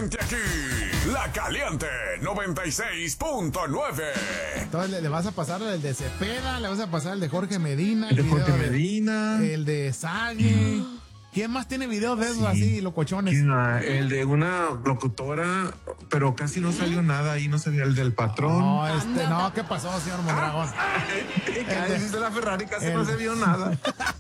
solamente aquí, La Caliente 96.9. Entonces le vas a pasar el de Cepeda, le vas a pasar el de Jorge Medina. El de Jorge Medina. El de Sague. ¿Quién más tiene videos de esos así, locochones? El de una locutora, pero casi no salió nada ahí, no salió el del patrón. No, ¿qué pasó, señor Mondragón? El de la Ferrari casi no se vio nada.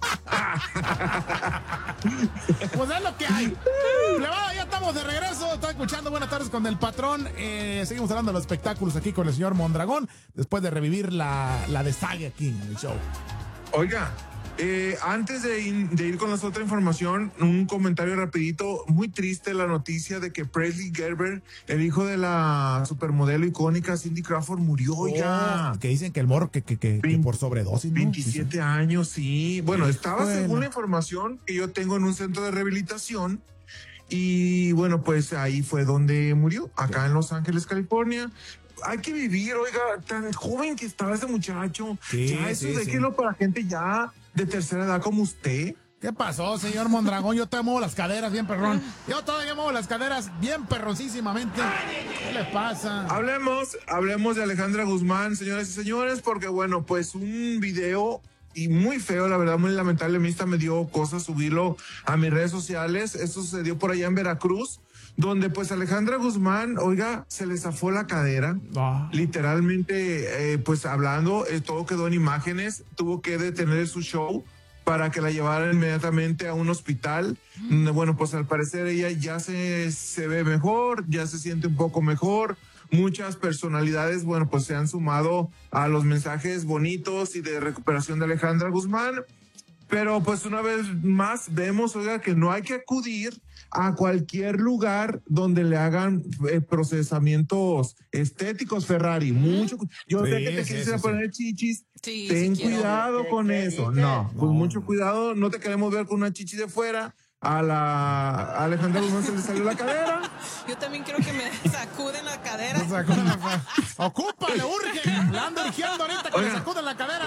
Pues es lo que hay. Plebada, ya estamos de regreso. Está escuchando Buenas Tardes con el Patrón. Seguimos hablando de los espectáculos aquí con el señor Mondragón, después de revivir la de Sague aquí en el show. Oiga, antes de ir con la otra información, un comentario rapidito. Muy triste la noticia de que Presley Gerber, el hijo de la supermodelo icónica Cindy Crawford, murió. Oiga, que dicen que el morro que por sobredosis, ¿no? 27 años, sí. Bueno, estaba según la información que yo tengo en un centro de rehabilitación. Y bueno, pues ahí fue donde murió, acá en Los Ángeles, California. Hay que vivir, oiga, tan joven que estaba ese muchacho. Ya eso déjelo para gente ya de tercera edad como usted. ¿Qué pasó, señor Mondragón? Yo te muevo las caderas bien perrón. Yo todavía muevo las caderas bien perroncísimamente. ¿Qué le pasa? Hablemos de Alejandra Guzmán, señoras y señores, porque bueno, pues un video y muy feo, la verdad, muy lamentable. A mí me dio cosa subirlo a mis redes sociales. Esto sucedió por allá en Veracruz, donde pues Alejandra Guzmán, oiga, se le zafó la cadera, literalmente, pues hablando, todo quedó en imágenes, tuvo que detener su show para que la llevaran inmediatamente a un hospital. Bueno, pues al parecer ella ya se ve mejor, ya se siente un poco mejor. Muchas personalidades, bueno, pues se han sumado a los mensajes bonitos y de recuperación de Alejandra Guzmán. Pero pues una vez más vemos, oiga, que no hay que acudir a cualquier lugar donde le hagan procesamientos estéticos, Ferrari. Yo sé que te quieres poner chichis. Ten cuidado con eso. No, pues mucho cuidado. No te queremos ver con una chichi de fuera. A la Alejandra Guzmán se le salió la cadera. Yo también quiero que me sacuden la cadera. Ocupa, le urge. La ando urgiendo ahorita que le sacuden la cadera.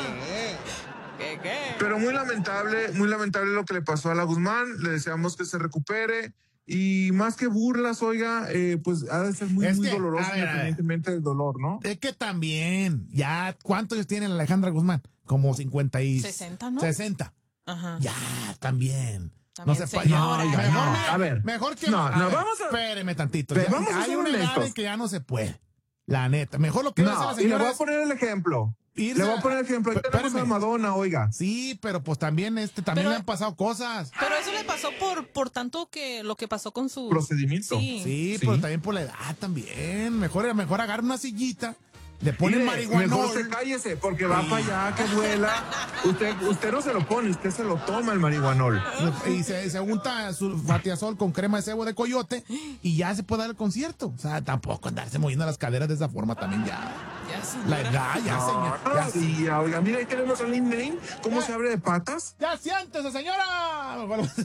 ¿Qué? Pero muy lamentable lo que le pasó a la Guzmán. Le deseamos que se recupere. Y más que burlas, oiga, pues ha de ser muy doloroso, independientemente del dolor, ¿no? Es que también, ya, ¿cuántos años tiene Alejandra Guzmán? Como 50 y... 60, ¿no? 60. Ajá. Ya, también. No se a ver. Mejor que... vamos a... Espéreme tantito. Vamos a hay una edad en que ya no se puede. La neta. Mejor lo que hace la señora. Y le voy a poner el ejemplo. Ahí tenemos a Madonna, oiga. Sí, pero pues también también le han pasado cosas. Pero eso le pasó por tanto que lo que pasó con su procedimiento. Sí, pero también por la edad también. Mejor agarra una sillita. Le ponen marihuanol. Mejor se cállese, porque va para allá que vuela. Usted no se lo pone, usted se lo toma el marihuanol. Y se unta su batiazol con crema de cebo de coyote y ya se puede dar el concierto. O sea, tampoco andarse moviendo las caderas de esa forma también ya. La edad, señor. Sí, oiga, mira, ahí tenemos a Lin May. ¿Cómo se abre de patas? ¡Ya siéntese, señora!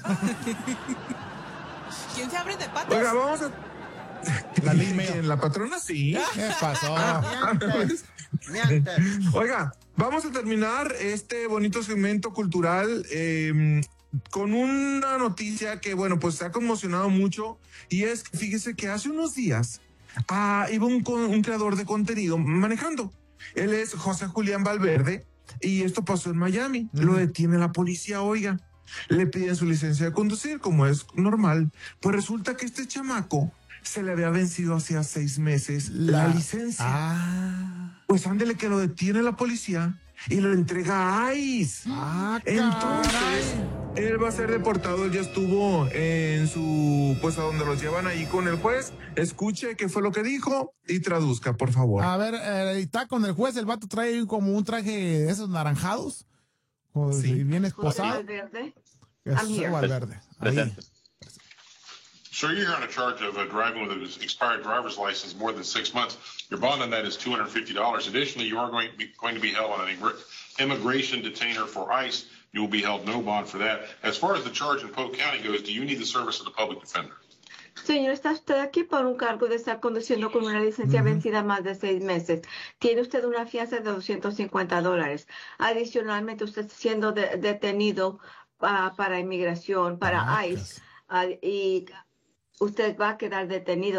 ¿Quién se abre de patas? Oiga, vamos a... La patrona, sí. ¿Qué pasó? Oiga, vamos a terminar este bonito segmento cultural con una noticia que, bueno, pues se ha conmocionado mucho. Y es, fíjese que hace unos días iba un creador de contenido manejando. Él es José Julián Valverde y esto pasó en Miami. Lo detiene la policía, oiga. Le piden su licencia de conducir, como es normal. Pues resulta que este chamaco se le había vencido hacía 6 meses la licencia. Pues ándele que lo detiene la policía y lo entrega a ICE. Entonces, él va a ser deportado. Él ya estuvo en pues a donde los llevan ahí con el juez. Escuche qué fue lo que dijo y traduzca, por favor. A ver, está con el juez. El vato trae como un traje de esos naranjados. Y bien esposado. Valverde. Valverde. Ahí. Sir, you're on a charge of driving with an expired driver's license more than 6 months. Your bond on that is $250. Additionally, you are going to be held on an immigration detainer for ICE. You will be held no bond for that. As far as the charge in Polk County goes, do you need the service of the public defender? Señor, está usted aquí por un cargo de estar conduciendo con una licencia vencida más de 6 meses. Tiene usted una fianza de $250. Adicionalmente, usted está siendo detenido para inmigración, para ICE, y usted va a quedar detenido